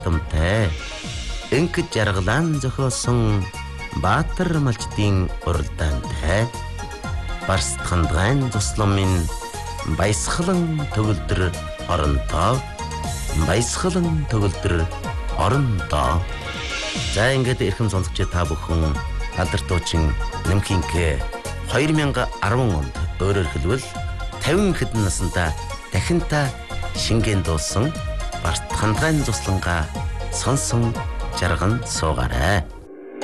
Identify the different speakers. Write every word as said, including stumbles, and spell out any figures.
Speaker 1: томтой энхэд жаргалан зохиосон Баатар малчдын уралдаантай Барсдхандгайн тусламын баясгалан төгөлдөр оронтоо баясгалан төгөлдөр оронтоо. За ингээд эрхэм сонсогч та бүхэн алдарт дуучин Нэмхинкэ two thousand ten онд өөрөөр хэлбэл fifty хэдэн наснда дахин та шингэн дуусан Барсдхандгайн туслангаа сонсон жарган суугаарай.